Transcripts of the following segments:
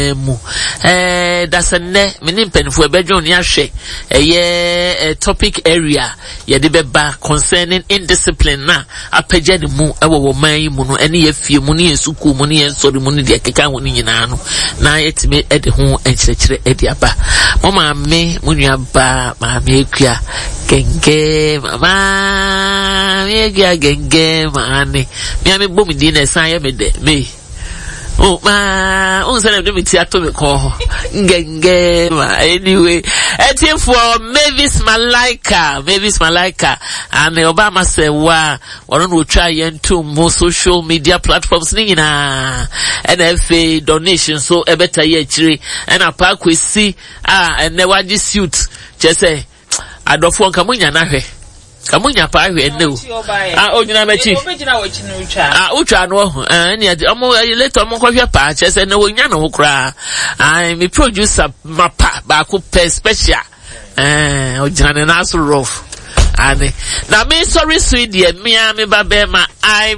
mu that's a ne menim penfo ebedwo ne ahwe topic area ye de beba concerning indiscipline na apagya ne mu ewo man yi mu no ene ye fie mu ne yesuku mu ne yensori mu ne de keka ho ne nyina no na yetime ede ho enkyerɛkyerɛ ede aba mama me munua ba ma me ekua genge mama me ekua genge mane me ame bom di na san ye me de me oh ma on say dem ti ato me ko genge ma anyway etin for Mavis Malaika and Obama say wa won no try yentu mo social media platforms ni na NFA donation so e better ye chiri and apa kwesi and ne waji suit je say adofo nka munya na hwe kamunya pa hwe ene o onyina mechi utra no ene omo later omo kwhwe pa che se na wonya no kra me producer mapa ba ko special onyina ne na so rough ane na me sorry sweet dear me ba be ma I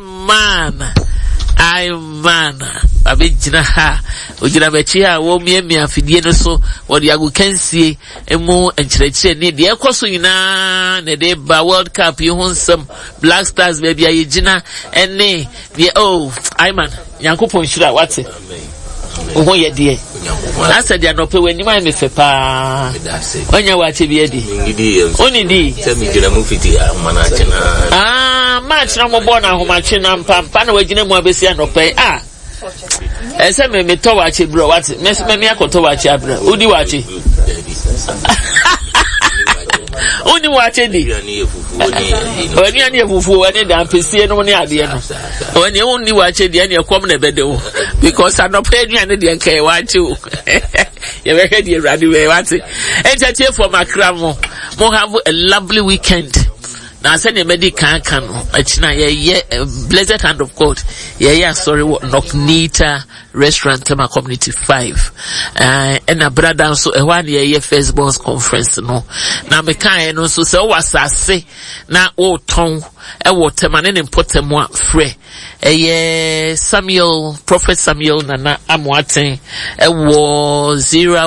man abijina ha ojina mechi ha wo mi afidie no so wo de agu kansie emu enkyerɛkyerɛ ne de ekoso nyina ne de ba World Cup yi ho nsɛm Black Stars baby ayigina ene de I man Yankopɔn hyira wate oho ye de na said ya no pe wani ma me fe pa onya wache bi edi oni di se mi gina mu fiti amana chena match na mo bona ho match na pampa na wagina mu abesi anope ese me to wache bro what me akoto wache abra udi wache oni wache di oni ani efufu wani da ampesie no ne ade no oni oni wache di ani ekom na bedewo because anope aduane de kai wache o you be head you ready we wache entertain for Accra mo have a lovely weekend. Now send a medical can achina ye blessed hand of God. Sorry what Knocknita restaurant tema community 5. And a brother so a 1 year first bonds conference no. Na me kan no so say was say na o ton e water man in potemwa free. Prophet Samuel Nana Amwaten e wo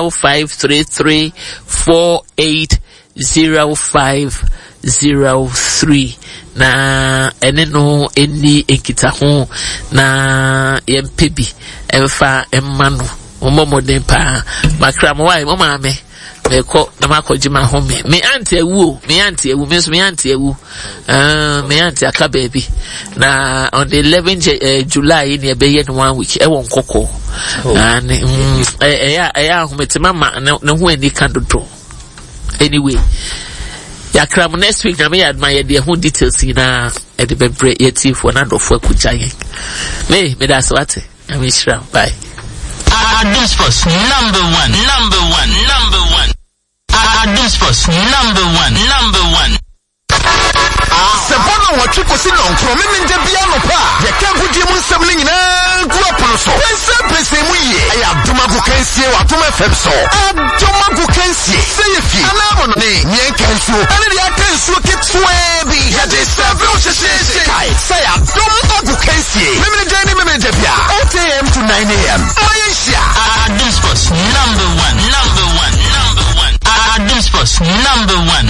0533480503 na ene no eni enkita ho na yempebi emfa emmano omomoden pa makram why mama me meko na makojima ho me auntie ewu me auntie aka baby na on the 11th July in ebeye no 1 week e won kokko and hometima ma ne ho ani kandodo anyway yakram next week na me admire the whole details na e de bebre yeti for na do for kuchaye me that's what I mean sure bye Adams Sports number one Adams Sports number one Sabona watu kosi na nkro memenje bia no pa ye kan hudie mu nsam ni nyina gu apolo so pese mu ye aya duma ku kansie wa tuma fem so aduma ku kansie se ye fi ana bono ne nye kansu ana dia kansu ketwe bi ya de serve o sheshe kai se ya duma ku kansie memenje bia 8 a.m. to 9 a.m. Maisha Adams Sports number one Adams Sports number one